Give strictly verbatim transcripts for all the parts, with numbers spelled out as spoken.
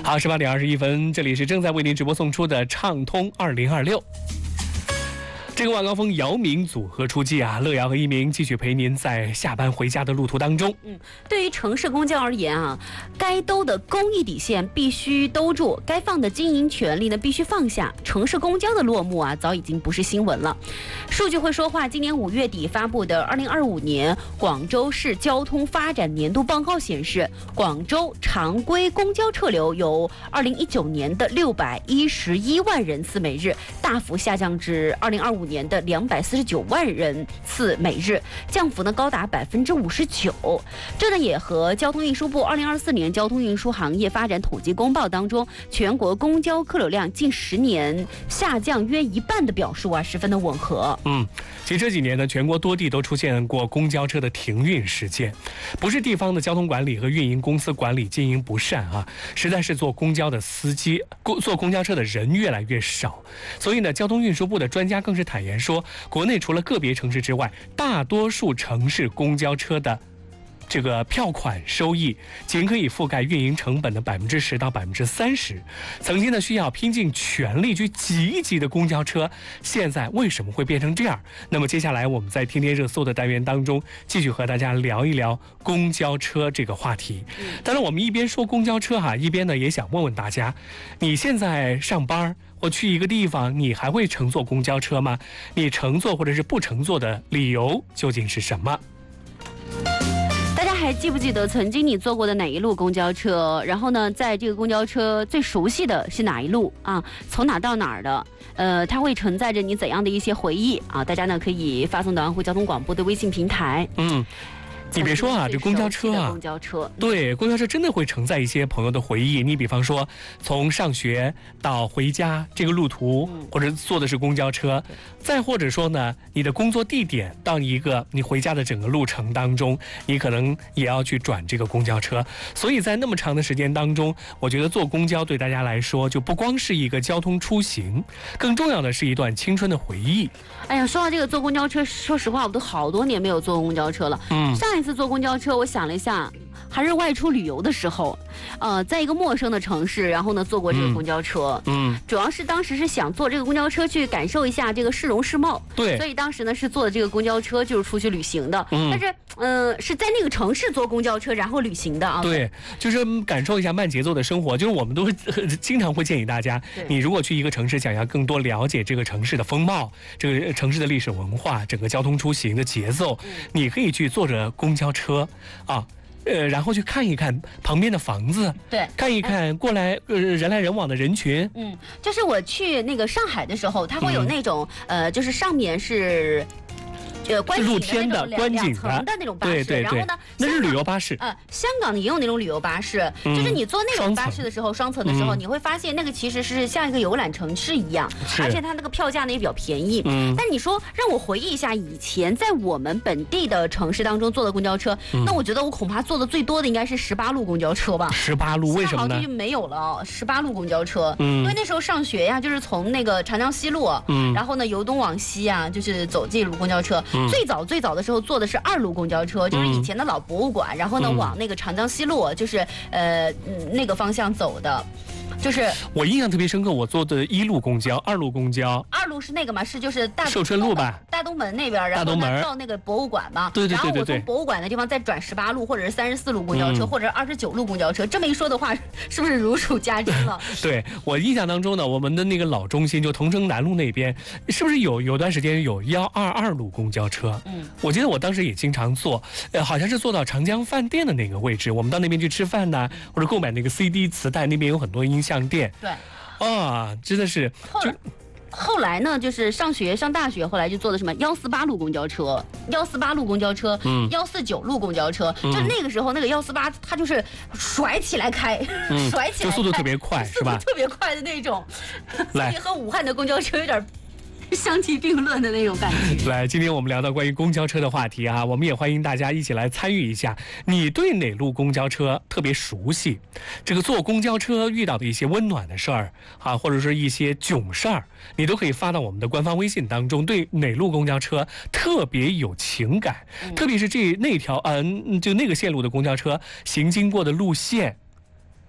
好，十八点二十一分，这里是正在为您直播送出的畅通二零二六。这个晚高峰姚明组合出击啊，乐瑶和一鸣继续陪您在下班回家的路途当中。 嗯，对于城市公交而言啊，该兜的公益底线必须兜住，该放的经营权利呢必须放下。城市公交的落幕啊，早已经不是新闻了。数据会说话，今年五月底发布的二零二五年广州市交通发展年度报告显示，广州常规公交车流由二零一九年的六百一十一万人次每日，大幅下降至二零二五年的两百四十九万人次每日，降幅呢高达百分之五十九。这呢也和交通运输部二零二四年交通运输行业发展统计公报当中全国公交客流量近十年下降约一半的表述啊，十分的吻合。 嗯，其实这几年呢，全国多地都出现过公交车的停运事件，不是地方的交通管理和运营公司管理经营不善啊，实在是坐公交的司机、坐公交车的人越来越少。所以呢，交通运输部的专家更是坦言说，国内除了个别城市之外，大多数城市公交车的这个票款收益仅可以覆盖运营成本的百分之十到百分之三十。曾经呢需要拼尽全力去挤一挤的公交车，现在为什么会变成这样？那么接下来我们在天天热搜的单元当中，继续和大家聊一聊公交车这个话题。当然，我们一边说公交车哈，一边呢也想问问大家，你现在上班或去一个地方，你还会乘坐公交车吗？你乘坐或者是不乘坐的理由究竟是什么？ 大家还记不记得曾经你坐过的哪一路公交车？然后呢，在这个公交车最熟悉的是哪一路啊？从哪到哪儿的？呃，它会承载着你怎样的一些回忆啊？大家呢可以发送到安徽交通广播的微信平台。 嗯。你别说啊，这公交车啊， 公交车对，公交车真的会承载一些朋友的回忆。你比方说，从上学到回家这个路途，或者坐的是公交车，再或者说呢，你的工作地点到一个你回家的整个路程当中，你可能也要去转这个公交车。所以在那么长的时间当中，我觉得坐公交对大家来说，就不光是一个交通出行，更重要的是一段青春的回忆。 哎呀，说到这个坐公交车，说实话，我都好多年没有坐公交车了。嗯，上一次坐公交车，我想了一下，还是外出旅游的时候，呃，在一个陌生的城市，然后呢坐过这个公交车。嗯，主要是当时是想坐这个公交车去感受一下这个市容市貌。 对， 所以当时呢是坐的这个公交车，就是出去旅行的。嗯，但是嗯、呃，是在那个城市坐公交车然后旅行的啊。 对，就是感受一下慢节奏的生活。就是我们都经常会建议大家，你如果去一个城市，想要更多了解这个城市的风貌，这个城市的历史文化，整个交通出行的节奏，嗯、你可以去坐着公交车啊。呃，然后去看一看旁边的房子， 对， 看一看过来呃人来人往的人群。 嗯，就是我去那个上海的时候，它会有那种、嗯、呃，就是上面是。呃，观景露天的观景的的那种巴士， 对对对， 然后呢， 那是旅游巴士。 呃，香港呢也有那种旅游巴士，嗯、就是你坐那种巴士的时候，双层的时候，嗯、你会发现那个其实是像一个游览城市一样，而且它那个票价呢也比较便宜。嗯，但你说让我回忆一下以前在我们本地的城市当中坐的公交车，嗯、那我觉得我恐怕坐的最多的应该是十八路公交车吧。 十八路为什么呢？ 好像就没有了十八路公交车，嗯，因为那时候上学呀，就是从那个长江西路，嗯，然后呢由东往西啊，就是走这路公交车。嗯、最早最早的时候坐的是二路公交车，就是以前的老博物馆，嗯、然后呢往那个长江西路，就是呃那个方向走的。就是我印象特别深刻，我坐的一路公交、二路公交。 二路是那个嘛，是就是大寿春路吧， 大东门那边，然后呢到那个博物馆嘛。 对对对对对。然后我从博物馆的地方再转十八路或者是三十四路公交车，嗯、或者二十九路公交车。这么一说的话，是不是如数家珍了？ 对，我印象当中呢，我们的那个老中心就桐城南路那边，是不是有有段时间有幺二二路公交车？嗯，我记得我当时也经常坐，呃，好像是坐到长江饭店的那个位置，我们到那边去吃饭呢，或者购买那个 C D 磁带，那边有很多音像店。 对。 啊，真的是就。 后来呢，就是上学上大学，后来就坐的什么幺四八路公交车、幺四八路公交车、嗯、幺四九路公交车，嗯、就那个时候那个幺四八，它就是甩起来开，嗯、甩起来开， 就速度特别快，是吧？ 特别快的那种，所以和武汉的公交车有点相提并论的那种感觉。 来，今天我们聊到关于公交车的话题啊，我们也欢迎大家一起来参与一下。你对哪路公交车特别熟悉？这个坐公交车遇到的一些温暖的事儿啊，或者是一些囧事儿，你都可以发到我们的官方微信当中。对哪路公交车特别有情感，嗯、特别是这那条嗯、呃，就那个线路的公交车行经过的路线。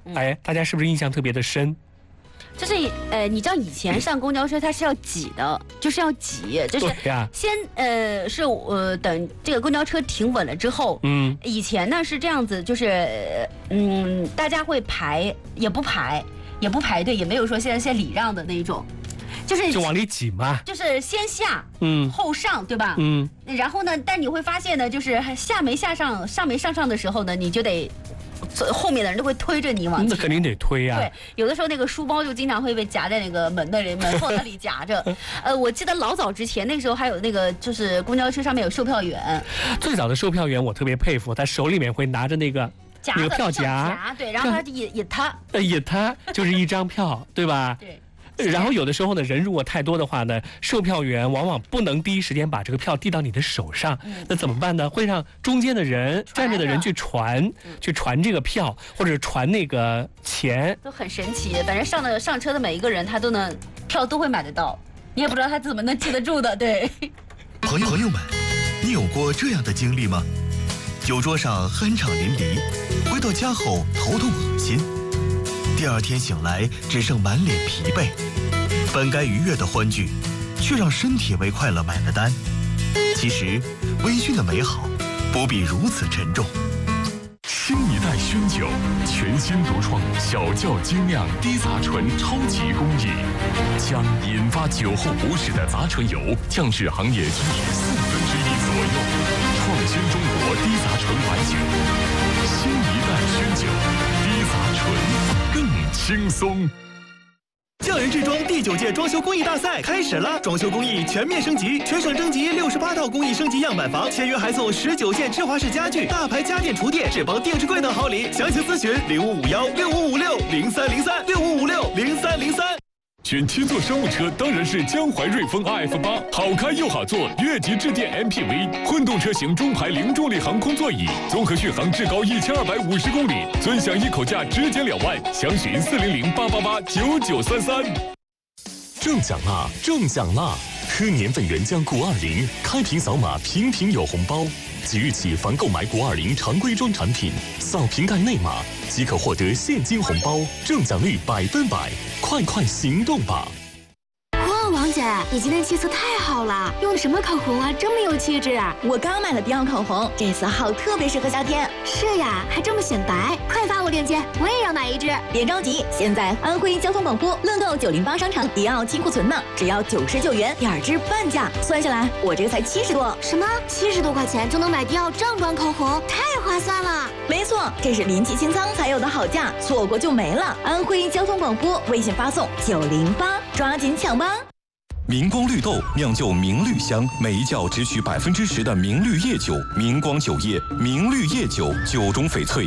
哎，大家是不是印象特别的深？ 就是呃，你知道以前上公交车它是要挤的，就是要挤，就是先呃是呃等这个公交车停稳了之后，嗯，以前呢是这样子，就是嗯大家会排也不排也不排队，也没有说现在先礼让的那一种，就是就往里挤嘛， 就是先下嗯后上对吧？嗯，然后呢，但你会发现呢，就是下没下上上没上上的时候呢，你就得。后面的人都会推着你往前， 那肯定得推呀、啊。 对，有的时候那个书包就经常会被夹在那个门那里、门缝那里夹着。呃，我记得老早之前那时候还有那个，就是公交车上面有售票员。 最早的售票员我特别佩服，他手里面会拿着那个那个票夹， 对，然后他引引他， 呃，引他就是一张票，对吧？ 对。 然后有的时候呢，人如果太多的话呢，售票员往往不能第一时间把这个票递到你的手上，嗯、那怎么办呢？会让中间的人站着的人去传，嗯、去传这个票或者传那个钱， 都很神奇。反正上的上车的每一个人，他都能票都会买得到，你也不知道他怎么能记得住的。对， 朋友朋友们，你有过这样的经历吗？酒桌上酣畅淋漓，回到家后头痛恶心。第二天醒来，只剩满脸疲惫。本该愉悦的欢聚，却让身体为快乐买了单。其实，微醺的美好，不必如此沉重。 新一代熏酒，全新独创小窖精酿低杂醇超级工艺，将引发酒后不适的杂醇油降至行业均值四分之一左右，创新中国低杂醇白酒。新一代熏酒，低杂醇。更轻松。 匠人制装第九届装修工艺大赛开始了，装修工艺全面升级，全省征集六十八套工艺升级样板房，签约还送十九件芝华士家具、大牌家电厨电、智邦电视柜等好礼。详情咨询零五五幺六五五六零三零三六五五六零三零三。 选七座商务车当然是江淮瑞风 R F 八，好开又好坐，越级致电 M P V， 混动车型中排零重力航空座椅，综合续航至高一千二百五十公里，尊享一口价直减两万，详询四零零八八八九九三三。中奖啦！中奖啦！喝年份原浆谷二零，开瓶扫码，瓶瓶有红包。即日起，凡购买谷二零常规装产品，扫瓶盖内码即可获得现金红包，中奖率百分百！快快行动吧！ 哇，王姐，你今天气色太好了，用的什么口红啊？这么有气质啊！ 我刚买了迪奥口红，这色号特别适合夏天。 是呀，还这么显白，快发我链接，我也要买一支。 别着急，现在安徽交通广播乐购九零八商场迪奥金库存呢，只要九十九元，两支半价，算下来我这个才七十多。 什么？七十多块钱就能买迪奥正装口红，太划算了！ 没错，这是临期清仓才有的好价，错过就没了。安徽交通广播微信发送九零八，抓紧抢吧！ 明光绿豆酿就明绿香，每一窖只取百分之十的明绿叶酒，明光酒业明绿叶酒，酒中翡翠。